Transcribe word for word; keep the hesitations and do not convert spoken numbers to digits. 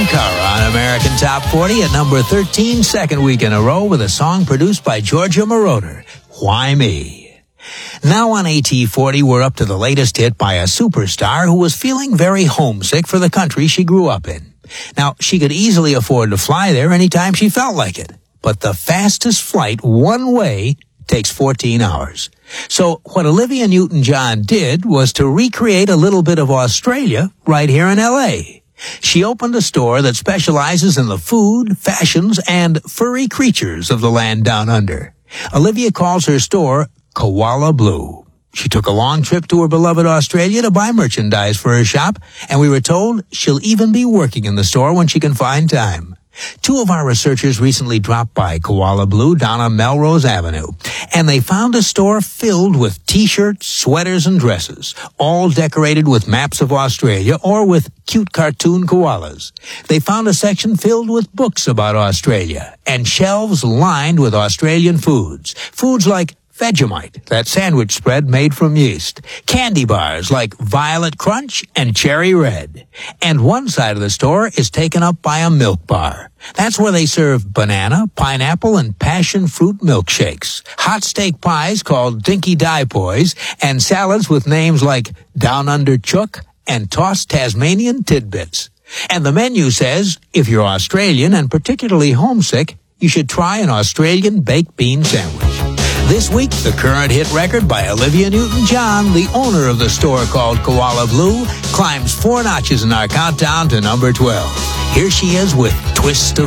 Cara on American Top forty at number thirteen, second week in a row with a song produced by Georgia Moroder, Why Me? Now on A T forty, we're up to the latest hit by a superstar who was feeling very homesick for the country she grew up in. Now, she could easily afford to fly there anytime she felt like it, but the fastest flight one way takes fourteen hours. So what Olivia Newton-John did was to recreate a little bit of Australia right here in L A. She opened a store that specializes in the food, fashions, and furry creatures of the land down under. Olivia calls her store Koala Blue. She took a long trip to her beloved Australia to buy merchandise for her shop, and we were told she'll even be working in the store when she can find time. Two of our researchers recently dropped by Koala Blue down on Melrose Avenue, and they found a store filled with T-shirts, sweaters, and dresses, all decorated with maps of Australia or with cute cartoon koalas. They found a section filled with books about Australia and shelves lined with Australian foods, foods like Vegemite, that sandwich spread made from yeast, candy bars like Violet Crunch and Cherry Red. And one side of the store is taken up by a milk bar. That's where they serve banana, pineapple, and passion fruit milkshakes, hot steak pies called Dinky Dipoys, and salads with names like Down Under Chook and Tossed Tasmanian Tidbits. And the menu says, if you're Australian and particularly homesick, you should try an Australian baked bean sandwich. This week, the current hit record by Olivia Newton-John, the owner of the store called Koala Blue, climbs four notches in our countdown to number twelve. Here she is with Twist of